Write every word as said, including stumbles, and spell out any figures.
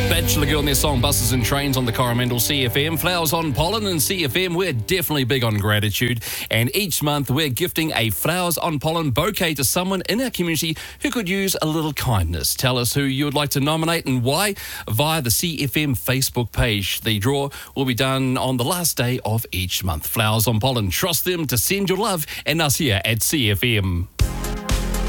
Bachelor Girl and their song Buses and Trains on the Coromandel C F M. Flowers on Pollen and C F M, we're definitely big on gratitude. And each month we're gifting a Flowers on Pollen bouquet to someone in our community who could use a little kindness. Tell us who you would like to nominate and why via the C F M Facebook page. The draw will be done on the last day of each month. Flowers on Pollen, trust them to send your love and us here at C F M.